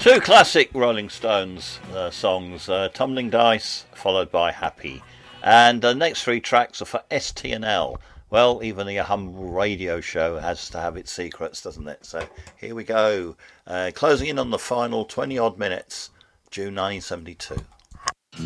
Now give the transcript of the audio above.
Two classic Rolling Stones songs, Tumbling Dice followed by Happy. And the next three tracks are for ST&L. Well, even a humble radio show has to have its secrets, doesn't it? So here we go. Closing in on the final 20 odd minutes, June 1972.